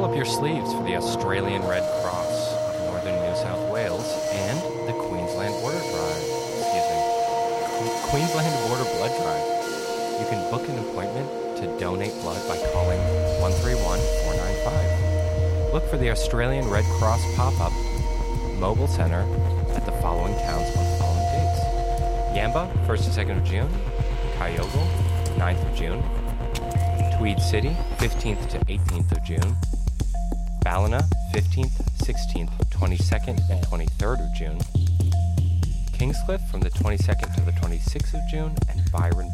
up your sleeves for the Australian Red Cross of Northern New South Wales and the Queensland Border Blood Drive. You can book an appointment to donate blood by calling 131-495. Look for the Australian Red Cross pop-up mobile center at the following towns on the following dates. Yamba, 1st and 2nd of June. Kyogle, 9th of June. Tweed City, 15th to 18th of June. Ballina, 15th, 16th, 22nd, and 23rd of June. Kingscliff from the 22nd to the 26th of June, and Byron